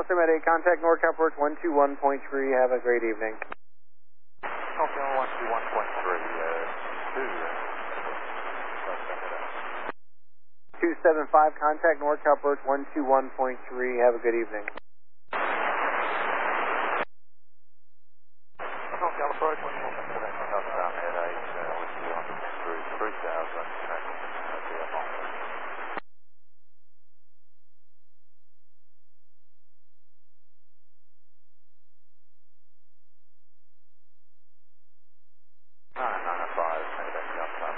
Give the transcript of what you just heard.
Delta Med 8, contact NorCal approach 121.3. Have a great evening. NorCal 121.3, 275, contact NorCal approach 121.3. Have a good evening. NorCal approach 121.3, Delta Med 8, 121.3, 3000.